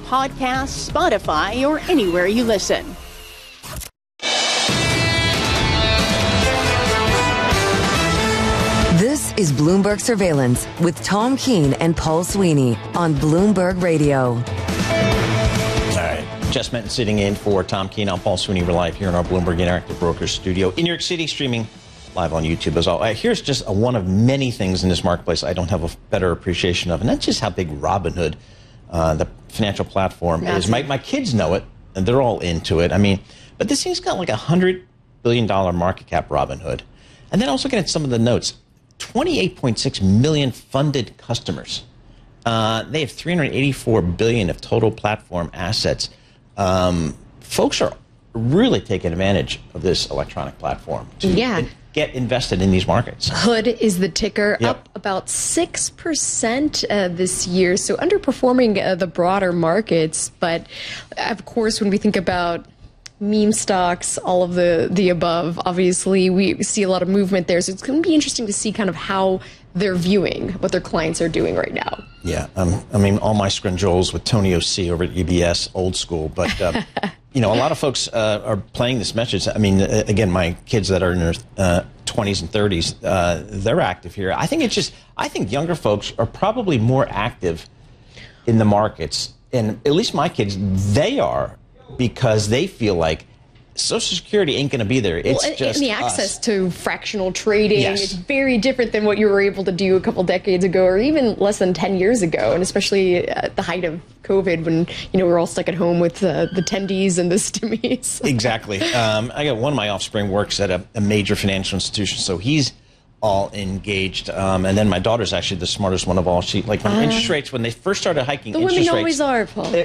Podcasts, Spotify, or anywhere you listen. This is Bloomberg Surveillance with Tom Keene and Paul Sweeney on Bloomberg Radio. All right. Jess Menton sitting in for Tom Keene. I'm Paul Sweeney. We're live here in our Bloomberg Interactive Brokers studio in New York City, streaming live on YouTube as well. Here's just one of many things in this marketplace I don't have a better appreciation of, and that's just how big Robinhood, the financial platform, is. My kids know it, and they're all into it. I mean, but this thing's got like $100 billion market cap, Robinhood. And then also looking at some of the notes, 28.6 million funded customers. They have $384 billion of total platform assets. Folks are really taking advantage of this electronic platform to get invested in these markets. Hood is the ticker, up about 6% this year, so underperforming the broader markets. But of course, when we think about meme stocks, all of the above, obviously we see a lot of movement there. So it's going to be interesting to see kind of how they're viewing what their clients are doing right now. Yeah, I mean, all my scrunjoles with Tony O.C. over at UBS, old school. But, you know, a lot of folks are playing this message. I mean, again, my kids that are in their 20s and 30s, they're active here. I think younger folks are probably more active in the markets. And at least my kids, they are, because they feel like Social Security ain't going to be there. It's just the access to fractional trading is Yes. very different than what you were able to do a couple decades ago, or even less than 10 years ago, and especially at the height of COVID, when we're all stuck at home with the tendies and the stimmies. Exactly. I got one of my offspring works at a major financial institution, so he's all engaged. And then my daughter's actually the smartest one of all. She when interest rates, when they first started hiking, The interest women rates, always are, Paul.